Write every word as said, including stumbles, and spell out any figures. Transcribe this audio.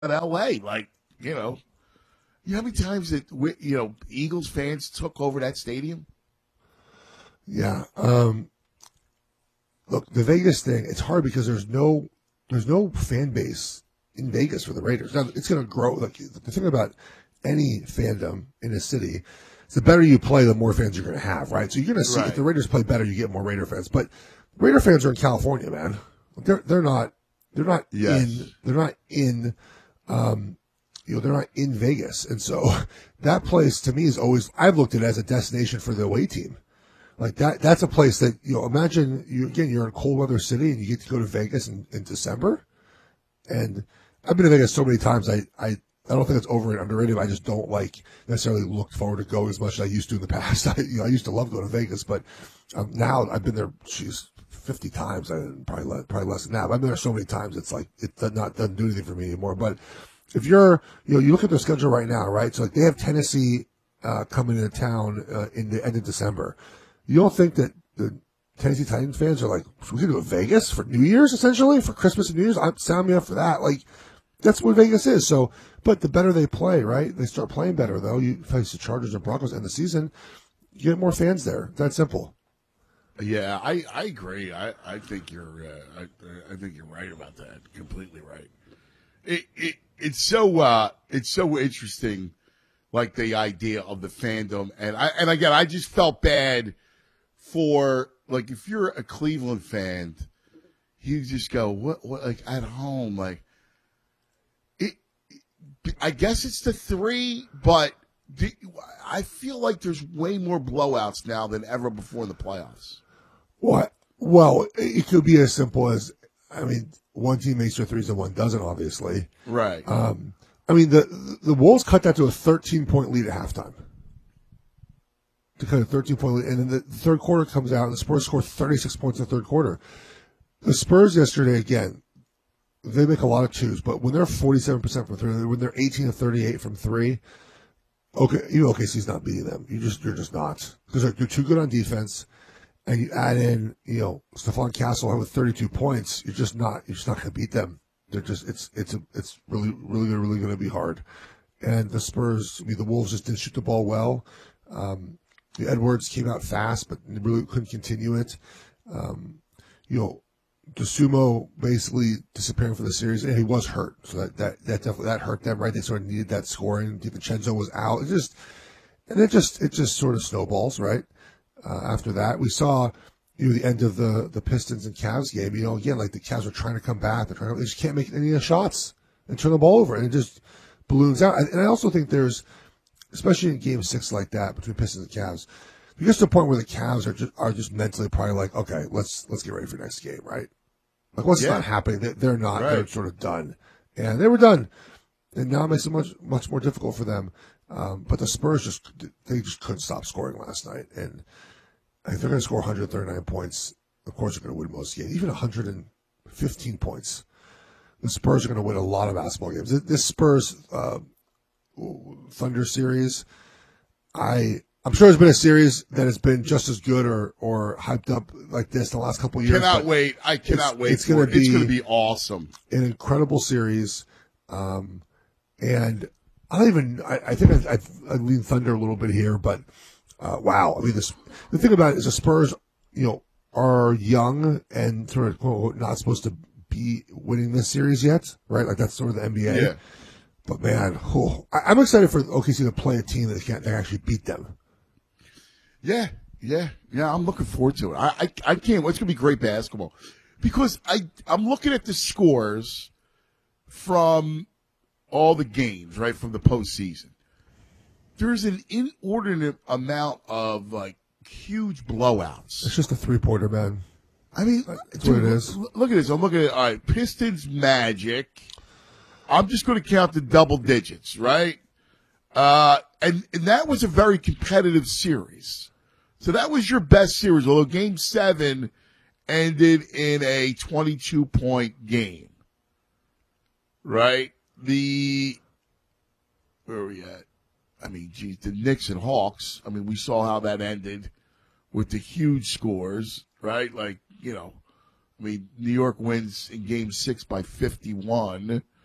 L A. Like, you know, you know how many times that we- you know Eagles fans took over that stadium? Yeah. Um, look, the Vegas thing, it's hard because there's no there's no fan base in Vegas for the Raiders. Now, it's going to grow. Like, the thing about any fandom in a city, is the better you play, the more fans you're going to have, right? So you're going to see Right. if the Raiders play better, you get more Raider fans. But Raider fans are in California, man. They're they're not they're not Yes. in they're not in um you know they're not in Vegas, and so that place to me is always I've looked at it as a destination for the away team. Like that, that's a place that, you know, imagine you, again, you're in a cold weather city and you get to go to Vegas in, in December. And I've been to Vegas so many times. I, I, I don't think it's over and underrated. I just don't like necessarily look forward to going as much as I used to in the past. I, you know, I used to love going to Vegas, but um, now I've been there, geez, fifty times. I probably, le- probably less than that. But I've been there so many times. It's like, it does not, doesn't do anything for me anymore. But if you're, you know, you look at their schedule right now, right? So like they have Tennessee, uh, coming into town, uh, in the end of December. You don't think that the Tennessee Titans fans are like, should we go to Vegas for New Year's, essentially, for Christmas and New Year's? I'm sign me up for that. Like, that's what Vegas is. So, but the better they play, right? They start playing better, though. You face the Chargers and Broncos end the season, you get more fans there. That's simple. Yeah, I, I agree. I, I think you're uh, I, I think you're right about that. Completely right. It, it it's so uh, it's so interesting, like the idea of the fandom, and I and again I just felt bad for, like, if you're a Cleveland fan, you just go, what, what, like, at home, like, it, I guess it's the three, but the, I feel like there's way more blowouts now than ever before in the playoffs. What? Well, it could be as simple as, I mean, one team makes their threes and one doesn't, obviously. Right. Um, I mean, the the Wolves cut that to a thirteen point lead at halftime. To cut a thirteen point lead. And then the third quarter comes out, and the Spurs score thirty-six points in the third quarter. The Spurs yesterday, again, they make a lot of twos, but when they're forty-seven percent from three, when they're eighteen to thirty-eight from three, okay, you O K C's not beating them. You just, you're just not. Because they're, they're too good on defense, and you add in, you know, Stephon Castle with thirty-two points, you're just not, you're just not going to beat them. They're just, it's, it's, a, it's really, really, really going to be hard. And the Spurs, I mean, the Wolves just didn't shoot the ball well. Um, the Edwards came out fast, but really couldn't continue it. Um, you know, DeSumo basically disappearing from the series, and he was hurt, so that, that, that definitely, that hurt them, right? They sort of needed that scoring. DiVincenzo was out. It just, and it just, it just sort of snowballs, right? Uh, after that, we saw, you know, the end of the, the Pistons and Cavs game. You know, again, like the Cavs are trying to come back. They're trying to, they just can't make any of the shots and turn the ball over, and it just balloons out. And I also think there's, especially in game six like that between Pistons and Cavs, it gets to a point where the Cavs are just, are just mentally probably like, okay, let's, let's get ready for next game, right? Like, what's Yeah. not happening? They, they're not. Right. They're sort of done. And they were done. And now it makes it much, much more difficult for them. Um, but the Spurs just, they just couldn't stop scoring last night. And if they're going to score one hundred thirty-nine points, of course they're going to win most games. Even one hundred fifteen points. The Spurs are going to win a lot of basketball games. This Spurs, uh, Thunder series, I, I'm sure there's been a series that has been just as good or, or hyped up like this the last couple of years. Cannot wait. I cannot it's, wait. It's for going it. to be, it's going to be awesome. An incredible series. Um, and I don't even, I, I think I, I, I lean Thunder a little bit here, but, uh, wow. I mean, this, the thing about it is the Spurs, you know, are young and sort of quote, not supposed to be winning this series yet, right? Like that's sort of the N B A. Yeah. But man, oh, I, I'm excited for O K C to play a team that can't that actually beat them. Yeah, yeah, yeah. I'm looking forward to it. I, I, I can't. It's gonna be great basketball because I, I'm looking at the scores from all the games, right, from the postseason. There's an inordinate amount of like huge blowouts. It's just a three pointer, man. I mean, that's dude, what it is. Look at this. I'm looking at all right. Pistons Magic. I'm just going to count the double digits, right? Uh, and, and that was a very competitive series. So that was your best series, although game seven ended in a twenty-two point game, right? The, where are we at? I mean, geez, the Knicks and Hawks. I mean, we saw how that ended with the huge scores, right? Like, you know, I mean, New York wins in game six by fifty-one.